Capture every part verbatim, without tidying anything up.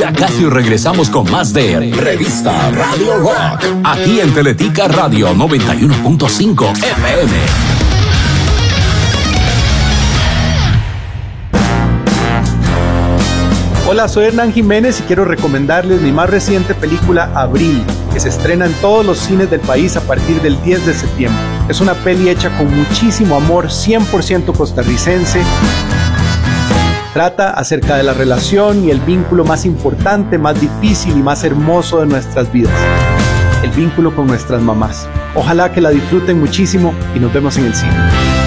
Ya casi regresamos con más de Revista Radio Rock, aquí en Teletica Radio noventa y uno punto cinco F M. Hola, soy Hernán Jiménez y quiero recomendarles mi más reciente película, Abril, que se estrena en todos los cines del país a partir del diez de septiembre. Es una peli hecha con muchísimo amor, cien por ciento costarricense. Trata acerca de la relación y el vínculo más importante, más difícil y más hermoso de nuestras vidas. El vínculo con nuestras mamás. Ojalá que la disfruten muchísimo y nos vemos en el cine.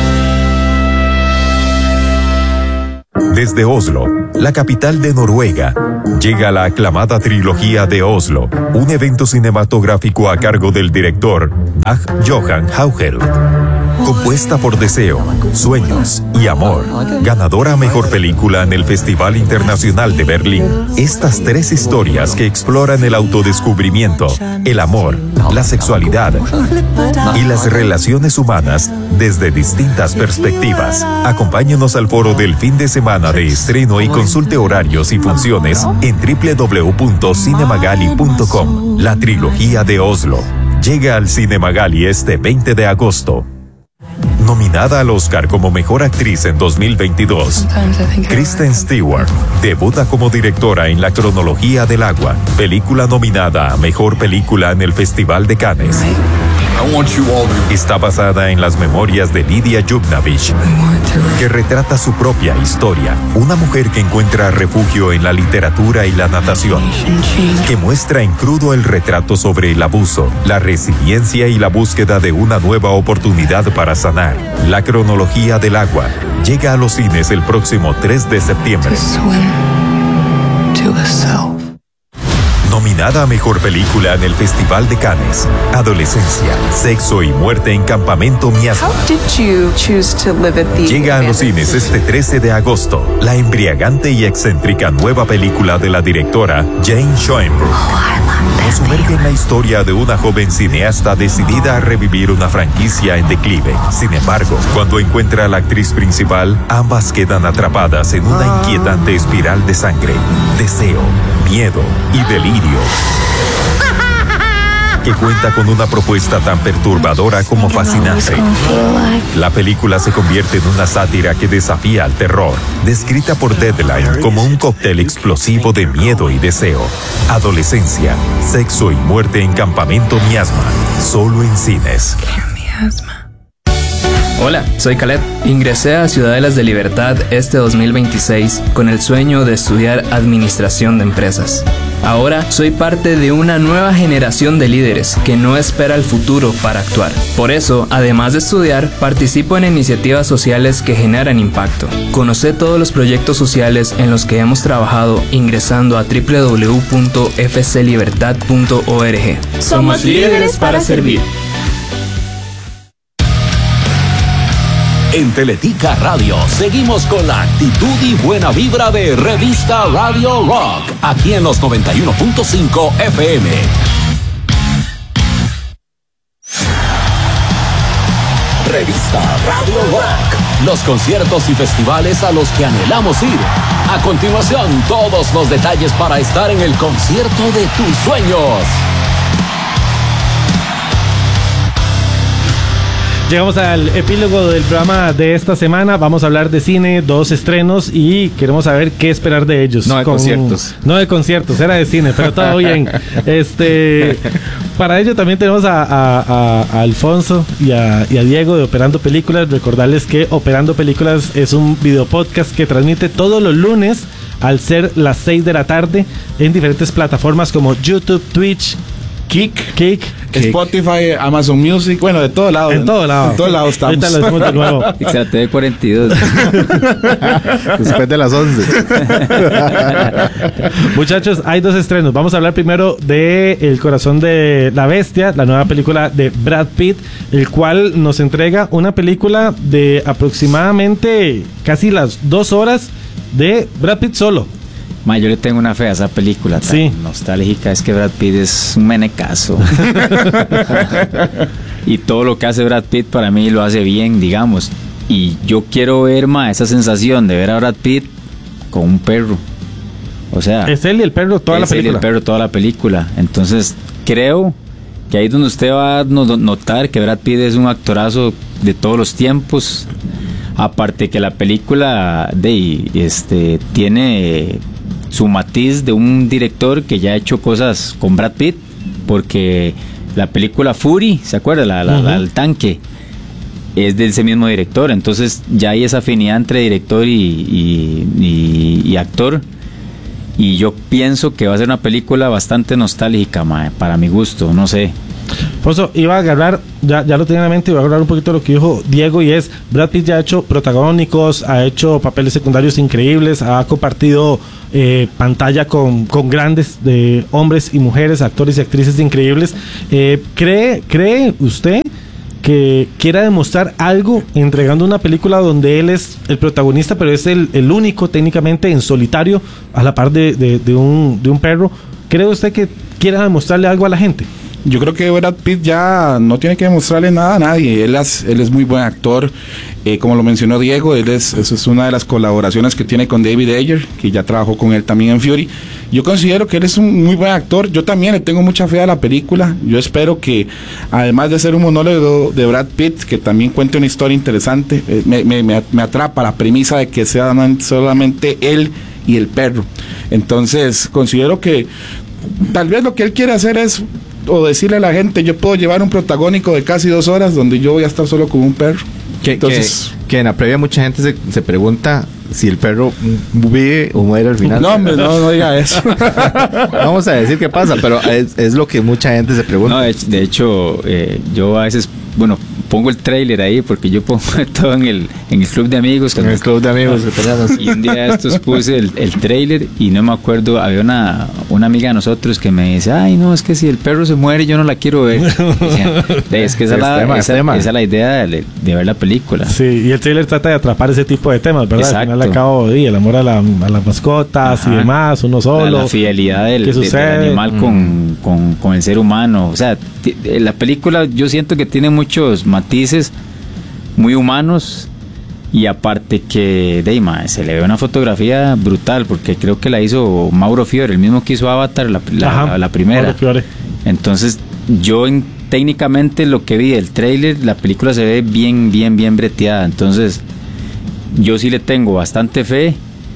Desde Oslo, la capital de Noruega, llega la aclamada trilogía de Oslo, un evento cinematográfico a cargo del director Ag Johan Haugerud. Compuesta por Deseo, Sueños y Amor, ganadora a Mejor Película en el Festival Internacional de Berlín. Estas tres historias que exploran el autodescubrimiento, el amor, la sexualidad y las relaciones humanas desde distintas perspectivas. Acompáñenos al foro del fin de semana de estreno y consulte horarios y funciones en doble u doble u doble u punto cinemagali punto com. La trilogía de Oslo llega al Cinemagali este veinte de agosto. Nominada al Oscar como Mejor Actriz en dos mil veintidós, Kristen Stewart debuta como directora en La Cronología del Agua, película nominada a Mejor Película en el Festival de Cannes. Está basada en las memorias de Lidia Yuknavitch, que retrata su propia historia, una mujer que encuentra refugio en la literatura y la natación, que muestra en crudo el retrato sobre el abuso, la resiliencia y la búsqueda de una nueva oportunidad para sanar. La Cronología del Agua llega a los cines el próximo tres de septiembre. Nominada a Mejor Película en el Festival de Cannes, Adolescencia, Sexo y Muerte en Campamento Miasma. Llega a los cines este trece de agosto, la embriagante y excéntrica nueva película de la directora Jane Schoenberg. Nos sumerge en la historia de una joven cineasta decidida a revivir una franquicia en declive. Sin embargo, cuando encuentra a la actriz principal, ambas quedan atrapadas en una inquietante espiral de sangre, deseo, miedo y delirio, que cuenta con una propuesta tan perturbadora como fascinante. La película se convierte en una sátira que desafía al terror, descrita por Deadline como un cóctel explosivo de miedo y deseo. Adolescencia, Sexo y Muerte en Campamento Miasma, solo en cines. Hola, soy Caleb. Ingresé a Ciudadelas de Libertad este dos mil veintiséis con el sueño de estudiar Administración de Empresas. Ahora soy parte de una nueva generación de líderes que no espera el futuro para actuar. Por eso, además de estudiar, participo en iniciativas sociales que generan impacto. Conoce todos los proyectos sociales en los que hemos trabajado ingresando a doble u doble u doble u punto f c libertad punto org. Somos líderes para servir. En Teletica Radio seguimos con la actitud y buena vibra de Revista Radio Rock, aquí en los noventa y uno punto cinco F M. Revista Radio Rock, los conciertos y festivales a los que anhelamos ir. A continuación, todos los detalles para estar en el concierto de tus sueños. Llegamos al epílogo del programa de esta semana. Vamos a hablar de cine, dos estrenos y queremos saber qué esperar de ellos. No de Con, conciertos. No de conciertos, era de cine, pero todo bien. Este, para ello también tenemos a, a, a, a Alfonso y a, y a Diego de Operando Películas. Recordarles que Operando Películas es un video podcast que transmite todos los lunes al ser las seis de la tarde en diferentes plataformas como YouTube, Twitch, Kick, Kick, Spotify, Amazon Music, bueno, de todo lado. En todo lado. En todo lado estamos. Ahorita lo decimos de nuevo. X A T V cuarenta y dos. Después de las once. Muchachos, hay dos estrenos. Vamos a hablar primero de El Corazón de la Bestia, la nueva película de Brad Pitt, el cual nos entrega una película de aproximadamente casi las dos horas de Brad Pitt solo. Ma, yo le tengo una fe a esa película tan sí. nostálgica. Es que Brad Pitt es un menecazo. Y todo lo que hace Brad Pitt para mí lo hace bien, digamos. Y yo quiero ver, ma, esa sensación de ver a Brad Pitt con un perro. O sea, es él y el perro toda la es él y película. el perro toda la película. Entonces, creo que ahí es donde usted va a no- notar que Brad Pitt es un actorazo de todos los tiempos. Aparte que la película de este tiene su matiz de un director que ya ha hecho cosas con Brad Pitt, porque la película Fury, ¿se acuerda? La, la, Uh-huh. la- el tanque es de ese mismo director, entonces ya hay esa afinidad entre director y, y, y- y actor, y yo pienso que va a ser una película bastante nostálgica, mae, para mi gusto, no sé. Alfonso, iba a agarrar, ya, ya lo tenía en la mente, iba a agarrar un poquito lo que dijo Diego, y es, Brad Pitt ya ha hecho protagónicos, ha hecho papeles secundarios increíbles, ha compartido eh, pantalla con, con grandes de hombres y mujeres, actores y actrices increíbles. Eh, ¿cree, ¿Cree usted que quiera demostrar algo entregando una película donde él es el protagonista, pero es el, el único técnicamente en solitario a la par de, de, de un, de un perro? ¿Cree usted que quiera demostrarle algo a la gente? Yo creo que Brad Pitt ya no tiene que demostrarle nada a nadie. Él es, él es muy buen actor. Eh, como lo mencionó Diego, él es, eso es una de las colaboraciones que tiene con David Ayer, que ya trabajó con él también en Fury. Yo considero que él es un muy buen actor. Yo también le tengo mucha fe a la película. Yo espero que, además de ser un monólogo de Brad Pitt, que también cuente una historia interesante, eh, me, me, me, me atrapa la premisa de que sea solamente él y el perro. Entonces, considero que tal vez lo que él quiere hacer es o decirle a la gente, yo puedo llevar un protagónico de casi dos horas donde yo voy a estar solo con un perro. Que, Entonces, que, que en la previa mucha gente se, se pregunta si el perro vive o muere al final. no, hombre, no, no diga eso. Vamos a decir qué pasa, pero es, es lo que mucha gente se pregunta. No, de, hecho- de hecho, eh, yo a veces, bueno, pongo el tráiler ahí porque yo pongo todo en el, en el club de amigos. En el club de amigos que tenemos. Y un día de estos puse el, el tráiler y no me acuerdo, había una, una amiga de nosotros que me dice, ay, no, es que si el perro se muere yo no la quiero ver. Decía, "De, es que esa es la, Es tema, es esa- tema. esa es la idea de, de ver la película. Sí, y el trailer trata de atrapar ese tipo de temas, ¿verdad? Al final Exacto. al cabo, y el amor a, la, a las mascotas Ajá. y demás, uno La, solo. la fidelidad del, ¿Qué de- del sucede? animal con, con, con el ser humano. O sea, ti- eh, la película yo siento que tiene muchos matices muy humanos, y aparte que de ahí, mae, se le ve una fotografía brutal, porque creo que la hizo Mauro Fiore, el mismo que hizo Avatar, la, la, Ajá, la primera. Mauro Fiore. Entonces, yo en- técnicamente lo que vi del tráiler, la película se ve bien, bien, bien breteada. Entonces, yo sí le tengo bastante fe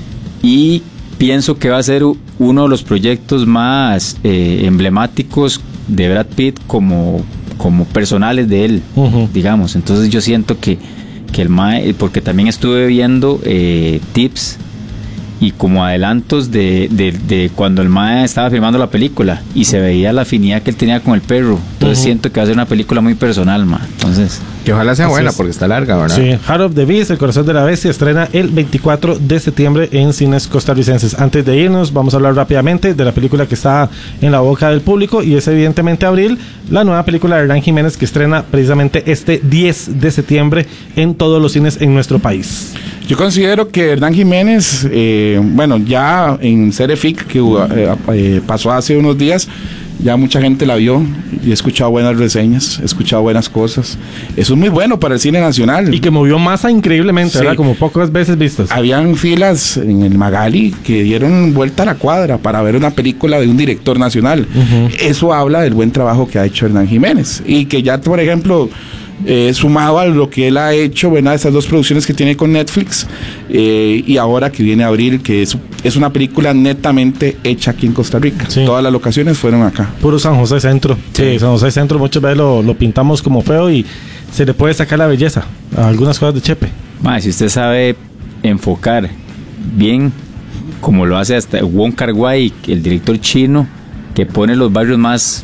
y pienso que va a ser u- uno de los proyectos más eh, emblemáticos de Brad Pitt como, como personales de él, Ujú. digamos. Entonces, yo siento que, que el mae, porque también estuve viendo eh, tips y como adelantos de, de, de cuando el mae estaba filmando la película y se veía la afinidad que él tenía con el perro. Entonces Ujú. siento que va a ser una película muy personal, mae. Entonces, Que ojalá sea Así buena es. porque está larga, ¿verdad? Sí, Heart of the Beast, El Corazón de la Bestia, estrena el veinticuatro de septiembre en cines costarricenses. Antes de irnos, vamos a hablar rápidamente de la película que está en la boca del público, y es evidentemente Abril, la nueva película de Hernán Jiménez, que estrena precisamente este diez de septiembre en todos los cines en nuestro país. Yo considero que Hernán Jiménez, eh, bueno, ya en Cerefic, que eh, eh, pasó hace unos días, ya mucha gente la vio y he escuchado buenas reseñas, he escuchado buenas cosas. Eso es muy bueno para el cine nacional. Y que movió masa increíblemente, Sí. ¿verdad? Como pocas veces vistas. Habían filas en el Magali que dieron vuelta a la cuadra para ver una película de un director nacional. Ujú. Eso habla del buen trabajo que ha hecho Hernán Jiménez. Y que ya, por ejemplo, eh, sumado a lo que él ha hecho, ¿verdad? Estas dos producciones que tiene con Netflix, eh, y ahora que viene Abril, que es, es una película netamente hecha aquí en Costa Rica. Sí. Todas las locaciones fueron acá. Puro San José Centro. Sí, San José Centro muchas veces lo, lo pintamos como feo y se le puede sacar la belleza a algunas cosas de Chepe. mae, si usted sabe enfocar bien, como lo hace hasta Wong Kar-wai, el director chino, que pone los barrios más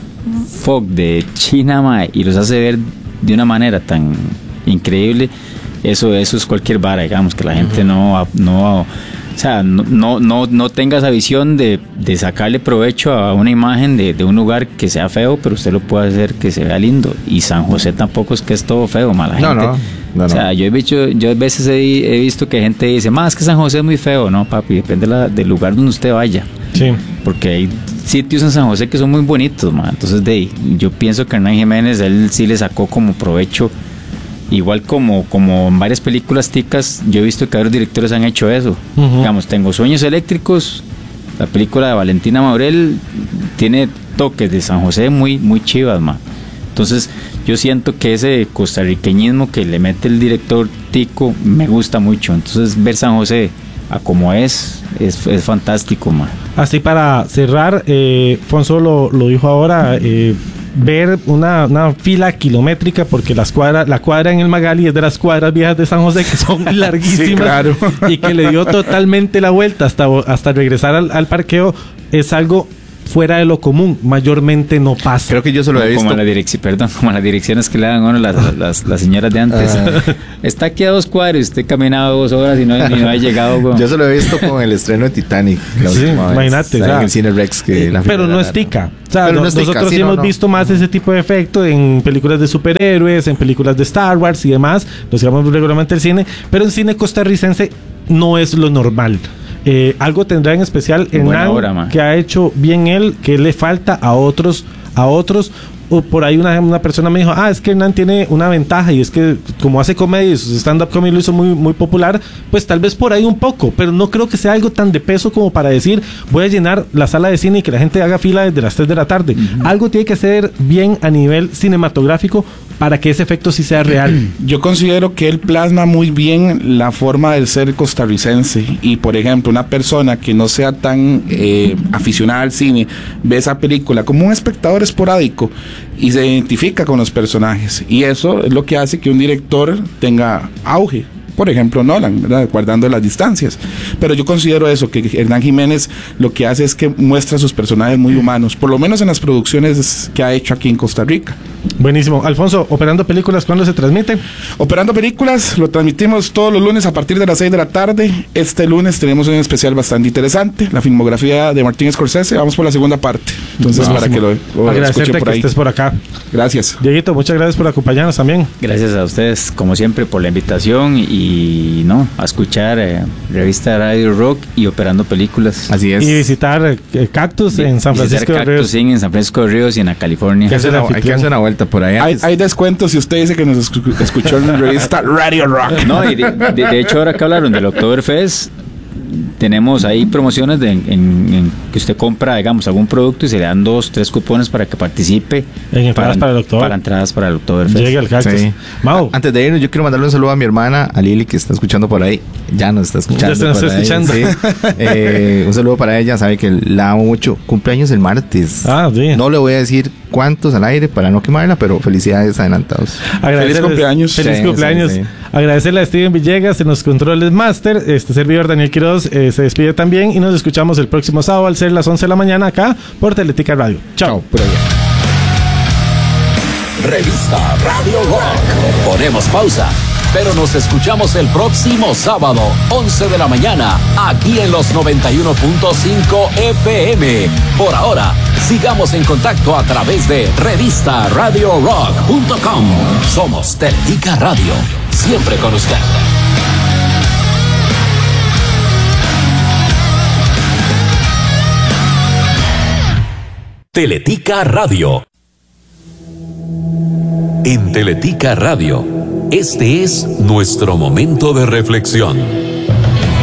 folk de China, mae, y los hace ver de una manera tan increíble, eso eso es cualquier vara, digamos, que la gente no no o sea, no, no, no, no tenga esa visión de, de sacarle provecho a una imagen de, de un lugar que sea feo, pero usted lo puede hacer que se vea lindo. Y San José tampoco es que es todo feo, mala No, gente. no, no, o sea, no. yo he visto, yo a veces he, he visto que gente dice, más que San José es muy feo, no, papi, depende de la- del lugar donde usted vaya. Sí. Porque hay sitios en San José que son muy bonitos, man. Entonces, de ahí, yo pienso que Hernán Jiménez, él sí le sacó como provecho. Igual como, como en varias películas ticas, yo he visto que varios directores han hecho eso. Ujú. Digamos, tengo Sueños Eléctricos La película de Valentina Maurel tiene toques de San José muy, muy chivas, ma. Entonces, yo siento que ese costarriqueñismo que le mete el director Tico me gusta mucho. Entonces, ver San José a como es, es, es fantástico, ma. Así para cerrar, eh, Fonso lo, lo dijo ahora, eh, ver una, una fila kilométrica, porque las cuadras, la cuadra en el Magali es de las cuadras viejas de San José, que son larguísimas, sí, claro. Y que le dio totalmente la vuelta hasta, hasta regresar al, al parqueo, es algo fuera de lo común, mayormente no pasa. Creo que yo solo he visto. Como la dirección, perdón, como las direcciones que le dan a uno las, las, las señoras de antes. Ah. Está aquí a dos cuadros, usted caminaba dos horas y no, y no ha llegado. Con... Yo solo he visto con el estreno de Titanic. Sí, imagínate. En el cine Rex. Que la pero no es tica. O sea, no, no nosotros tica, sí, sí hemos no, visto más ese tipo de efecto en películas de superhéroes, en películas de Star Wars y demás. Nos llevamos regularmente al cine, pero en cine costarricense no es lo normal. Eh, algo tendrá en especial Hernán, que ha hecho bien él, que le falta a otros, a otros. O por ahí una, una persona me dijo, ah, es que Hernán tiene una ventaja, y es que como hace comedia y su stand-up comedy lo hizo muy, muy popular, pues tal vez por ahí un poco, pero no creo que sea algo tan de peso como para decir, voy a llenar la sala de cine y que la gente haga fila desde las tres de la tarde. Uh-huh. Algo tiene que ser bien a nivel cinematográfico para que ese efecto sí sea real. Yo considero que él plasma muy bien la forma del ser costarricense, y por ejemplo, una persona que no sea tan eh, aficionada al cine, ve esa película como un espectador esporádico y se identifica con los personajes, y eso es lo que hace que un director tenga auge. Por ejemplo, Nolan, ¿verdad? Guardando las distancias. Pero yo considero eso, que Hernán Jiménez lo que hace es que muestra a sus personajes muy humanos, por lo menos en las producciones que ha hecho aquí en Costa Rica. Buenísimo. Alfonso, Operando Películas, ¿cuándo se transmite? Operando Películas lo transmitimos todos los lunes a partir de las seis de la tarde. Este lunes tenemos un especial bastante interesante, la filmografía de Martin Scorsese. Vamos por la segunda parte. Entonces, buenísimo, para que lo, lo escuchen por que ahí. Estés por acá. Gracias. Dieguito, muchas gracias por acompañarnos también. Gracias a ustedes, como siempre, por la invitación y no a escuchar eh, Revista Radio Rock y Operando Películas. Así es. Y visitar eh, Cactus Vi- en San Francisco de Ríos. Sí, en San Francisco de Ríos y en California. Hay que hacer una, hay que hacer una vuelta por ahí. Hay, hay descuentos si usted dice que nos escu- escuchó en la revista Radio Rock. No, y de, de, de hecho, ahora que hablaron del Oktoberfest, tenemos ahí promociones de, en, en, en que usted compra, digamos, algún producto y se le dan dos, tres cupones para que participe en entradas para, para el Oktober. Para entradas para el Oktoberfest. Llegue al Cactus. Sí. Mau. Antes de irnos, yo quiero mandarle un saludo a mi hermana, a Lili, que está escuchando por ahí. Ya nos está escuchando. Ya se nos está escuchando. Sí. eh, un saludo para ella, sabe que la amo mucho. Cumpleaños el martes. Ah, sí. No le voy a decir cuántos al aire para no quemarla, pero felicidades adelantados. Feliz cumpleaños. Feliz sí, cumpleaños. Sí, sí. Agradecerle a Steven Villegas en los controles master. Este servidor Daniel Quiroz eh, se despide también y nos escuchamos el próximo sábado al ser las once de la mañana acá por Teletica Radio. Chao. Chao, por allá. Revista Radio Rock. Ponemos pausa, pero nos escuchamos el próximo sábado, once de la mañana, aquí en los noventa y uno punto cinco F M. Por ahora, sigamos en contacto a través de revista radio rock punto com. Somos Teletica Radio, siempre con usted. Teletica Radio. En Teletica Radio, este es nuestro momento de reflexión.